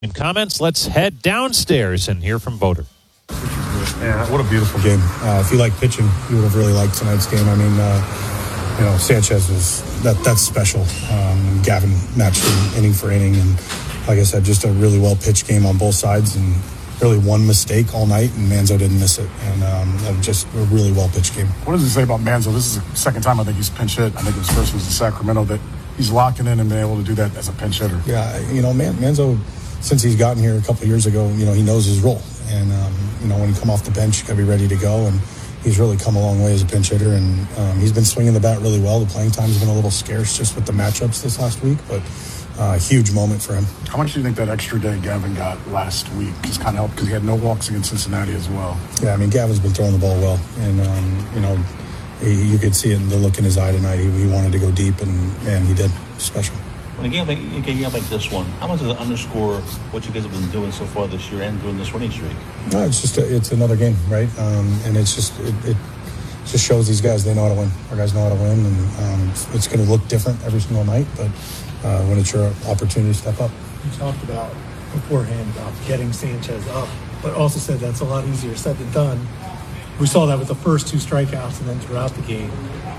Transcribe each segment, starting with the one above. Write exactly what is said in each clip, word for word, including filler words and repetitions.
In comments, let's head downstairs and hear from Voter. Yeah, what a beautiful game. Uh, if you like pitching, you would have really liked tonight's game. I mean, uh, you know, Sanchez was that that's special. Um, Gavin matched him inning for inning, and like I said, just a really well pitched game on both sides, and really one mistake all night, and Manzo didn't miss it, and um, just a really well pitched game. What does it say about Manzo? This is the second time I think he's pinch hit. I think his first was in Sacramento, that he's locking in and being able to do that as a pinch hitter. Yeah, you know, Man, Manzo, since he's gotten here a couple of years ago, you know, he knows his role. And, um, you know, when you come off the bench, you got to be ready to go. And he's really come a long way as a pinch hitter. And um, he's been swinging the bat really well. The playing time has been a little scarce just with the matchups this last week. But a uh, huge moment for him. How much do you think that extra day Gavin got last week just kind of helped? Because he had no walks against Cincinnati as well. Yeah, I mean, Gavin's been throwing the ball well. And, um, you know, he, you could see it in the look in his eye tonight. He, he wanted to go deep, and, man, he did. Special. When a game like, a game like this one, how much does it underscore what you guys have been doing so far this year and doing this winning streak? No, it's just a, it's another game, right? Um, and it's just it, it just shows these guys they know how to win. Our guys know how to win, and um, it's, it's going to look different every single night. But uh, when it's your opportunity to step up, you talked about beforehand about getting Sanchez up, but also said that's a lot easier said than done. We saw that with the first two strikeouts, and then throughout the game.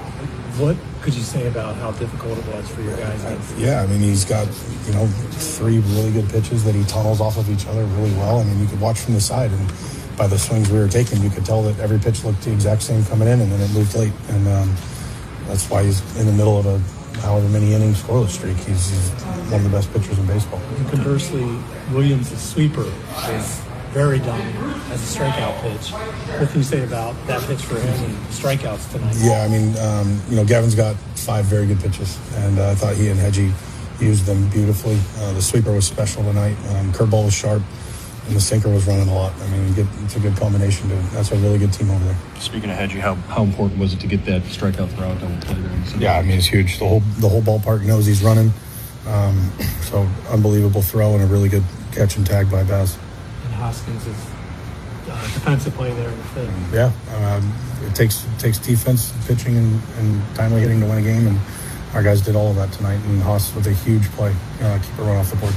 What could you say about how difficult it was for your guys? Yeah, I mean, he's got, you know, three really good pitches that he tunnels off of each other really well. I mean, you could watch from the side, and by the swings we were taking, you could tell that every pitch looked the exact same coming in, and then it moved late. And um, that's why he's in the middle of a however many innings scoreless streak. He's, he's one of the best pitchers in baseball. And conversely, Williams, the sweeper, is very dominant as a strikeout pitch. What can you say about that pitch for him and strikeouts tonight? Yeah, I mean, um, you know, Gavin's got five very good pitches, and uh, I thought he and Hedgie used them beautifully. Uh, the sweeper was special tonight. Um, curveball was sharp, and the sinker was running a lot. I mean, get, it's a good combination. To, that's a really good team over there. Speaking of Hedgie, how, how important was it to get that strikeout throw out double play there? Yeah, I mean, it's huge. The whole the whole ballpark knows he's running. Um, so unbelievable throw and a really good catch and tag by Baz. Hoskins is uh, defensive play there in the fifth. Yeah, um, it takes it takes defense, pitching, and, and timely hitting to win a game, and our guys did all of that tonight. And Haas with a huge play, uh, keep a run off the board.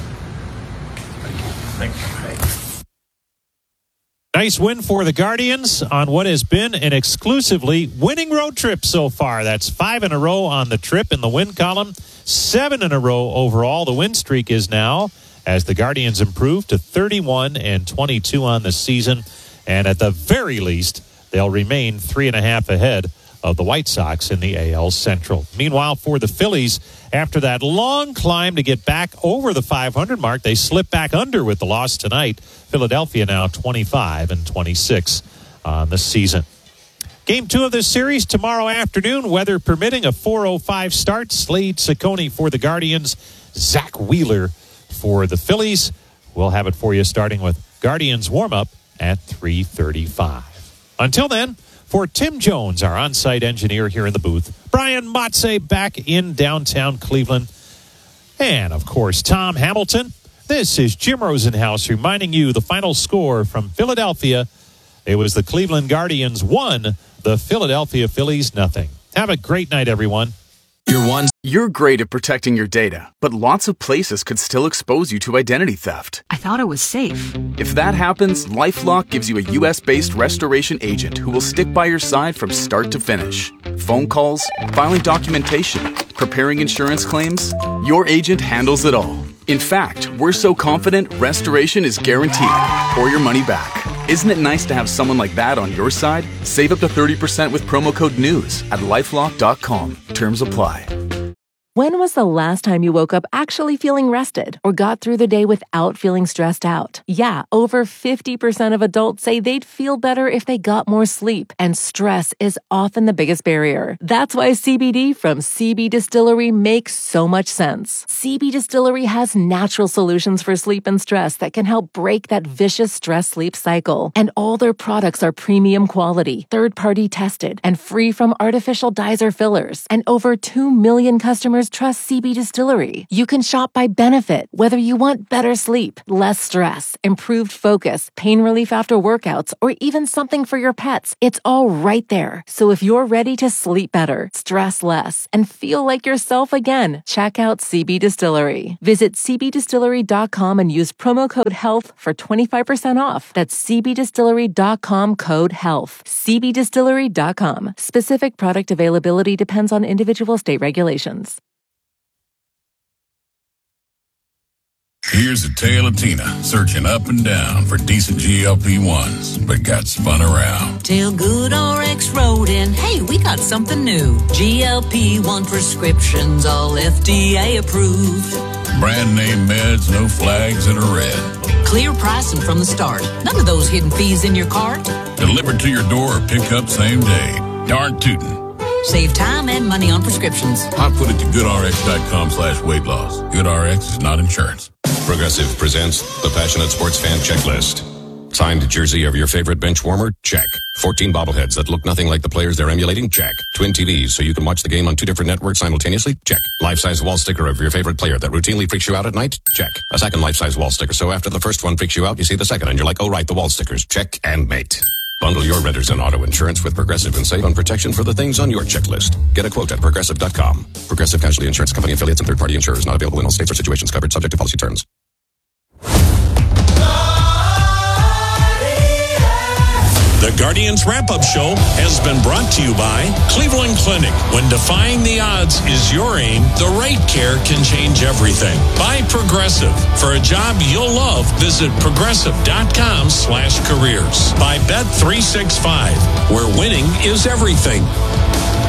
Thank you. Thank you. Nice win for the Guardians on what has been an exclusively winning road trip so far. That's five in a row on the trip in the win column, seven in a row overall. The win streak is now, as the Guardians improve to thirty-one and twenty-two on the season. And at the very least, they'll remain three and a half ahead of the White Sox in the A L Central. Meanwhile, for the Phillies, after that long climb to get back over the five hundred mark, they slip back under with the loss tonight. Philadelphia now twenty-five and twenty-six on the season. Game two of this series tomorrow afternoon, weather permitting, a four oh five start. Slade Ciccone for the Guardians, Zach Wheeler for the Phillies. We'll have it for you starting with Guardians warm-up at three thirty-five. Until then, for Tim Jones, our on-site engineer here in the booth, Brian Motze back in downtown Cleveland, and, of course, Tom Hamilton, this is Jim Rosenhaus reminding you the final score from Philadelphia. It was the Cleveland Guardians one, the Philadelphia Phillies nothing. Have a great night, everyone. You're one. You're great at protecting your data, but lots of places could still expose you to identity theft. I thought it was safe. If that happens, LifeLock gives you a U S-based restoration agent who will stick by your side from start to finish. Phone calls, filing documentation, preparing insurance claims, your agent handles it all. In fact, we're so confident restoration is guaranteed or your money back. Isn't it nice to have someone like that on your side? Save up to thirty percent with promo code NEWS at lifelock dot com. Terms apply. When was the last time you woke up actually feeling rested or got through the day without feeling stressed out? Yeah, over fifty percent of adults say they'd feel better if they got more sleep, and stress is often the biggest barrier. That's why C B D from C B Distillery makes so much sense. C B Distillery has natural solutions for sleep and stress that can help break that vicious stress-sleep cycle. And all their products are premium quality, third-party tested, and free from artificial dyes or fillers. And over two million customers customers trust C B Distillery. You can shop by benefit, whether you want better sleep, less stress, improved focus, pain relief after workouts, or even something for your pets. It's all right there. So if you're ready to sleep better, stress less, and feel like yourself again, check out C B Distillery. Visit c b distillery dot com and use promo code HEALTH for twenty-five percent off. That's c b distillery dot com code HEALTH. c b distillery dot com. Specific product availability depends on individual state regulations. Here's a tale of Tina searching up and down for decent G L P ones, but got spun around. Till GoodRx wrote in, hey, we got something new. G L P one prescriptions, all F D A approved. Brand name meds, no flags in a red. Clear pricing from the start. None of those hidden fees in your cart. Delivered to your door or pick up same day. Darn tootin'. Save time and money on prescriptions. I put it to goodrx.com slash weight loss. GoodRx is not insurance. Progressive presents the Passionate Sports Fan Checklist. Signed jersey of your favorite bench warmer? Check. fourteen bobbleheads that look nothing like the players they're emulating? Check. Twin T Vs so you can watch the game on two different networks simultaneously? Check. Life-size wall sticker of your favorite player that routinely freaks you out at night? Check. A second life-size wall sticker so after the first one freaks you out, you see the second and you're like, oh right, the wall stickers. Check and mate. Bundle your renters and auto insurance with Progressive and save on protection for the things on your checklist. Get a quote at progressive dot com. Progressive Casualty Insurance Company affiliates and third-party insurers not available in all states or situations covered subject to policy terms. The Guardians Wrap-Up Show has been brought to you by Cleveland Clinic. When defying the odds is your aim, the right care can change everything. By Progressive. For a job you'll love, visit progressive.com slash careers. By Bet three sixty-five, where winning is everything.